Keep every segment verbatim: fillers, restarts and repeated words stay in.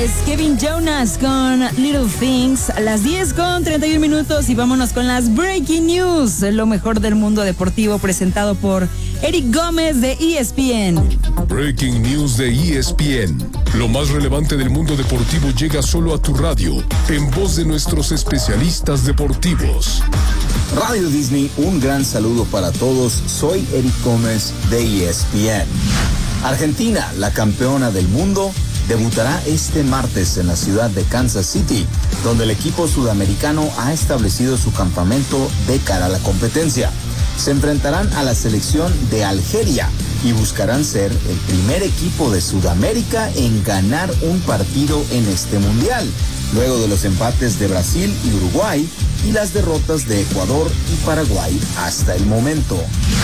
Es Kevin Jonas con Little Things a las diez con treinta y un minutos y vámonos con las Breaking News, lo mejor del mundo deportivo presentado por Eric Gómez de E S P N. Breaking News de E S P N. Lo más relevante del mundo deportivo llega solo a tu radio, en voz de nuestros especialistas deportivos. Radio Disney, un gran saludo para todos. Soy Eric Gómez de E S P N. Argentina, la campeona del mundo, debutará este martes en la ciudad de Kansas City, donde el equipo sudamericano ha establecido su campamento de cara a la competencia. Se enfrentarán a la selección de Algeria y buscarán ser el primer equipo de Sudamérica en ganar un partido en este mundial, luego de los empates de Brasil y Uruguay y las derrotas de Ecuador y Paraguay hasta el momento.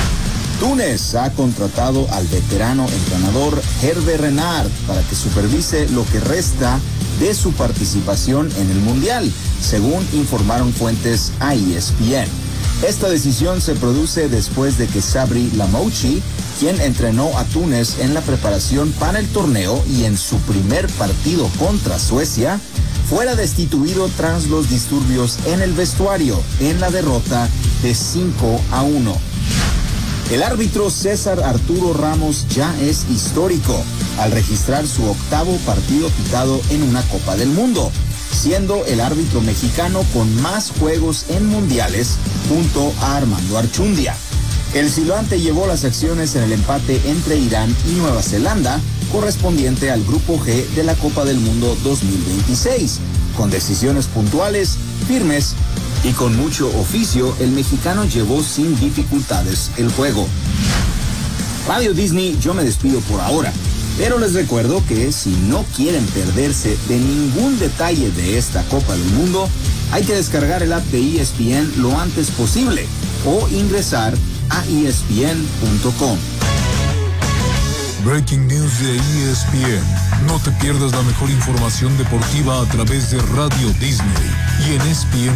Túnez ha contratado al veterano entrenador Hervé Renard para que supervise lo que resta de su participación en el Mundial, según informaron fuentes a E S P N. Esta decisión se produce después de que Sabri Lamouchi, quien entrenó a Túnez en la preparación para el torneo y en su primer partido contra Suecia, fuera destituido tras los disturbios en el vestuario en la derrota de cinco a uno. El árbitro César Arturo Ramos ya es histórico al registrar su octavo partido pitado en una Copa del Mundo, siendo el árbitro mexicano con más juegos en mundiales junto a Armando Archundia. El silbante llevó las acciones en el empate entre Irán y Nueva Zelanda, correspondiente al Grupo G de la Copa del Mundo dos mil veintiséis, con decisiones puntuales, firmes y con mucho oficio. El mexicano llevó sin dificultades el juego. Radio Disney, yo me despido por ahora, pero les recuerdo que si no quieren perderse de ningún detalle de esta Copa del Mundo, hay que descargar el app de E S P N lo antes posible o ingresar a E S P N punto com. Breaking News de E S P N. No te pierdas la mejor información deportiva a través de Radio Disney y en E S P N